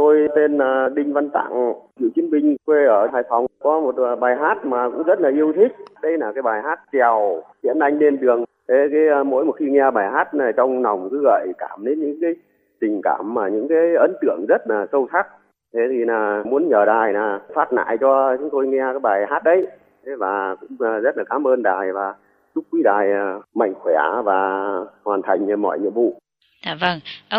Tôi tên là Đinh Văn Tặng, cựu chiến binh quê ở Hải Phòng. Có một bài hát mà cũng rất là yêu thích. Đây là cái bài hát chèo Tiễn Anh Lên Đường. Mỗi một khi nghe bài hát này trong lòng cứ gợi cảm đến những cái tình cảm mà những cái ấn tượng rất là sâu sắc. Thế thì là muốn nhờ đài là phát lại cho chúng tôi nghe cái bài hát đấy. Và cũng rất là cảm ơn đài và chúc quý đài mạnh khỏe và hoàn thành mọi nhiệm vụ. Dạ vâng.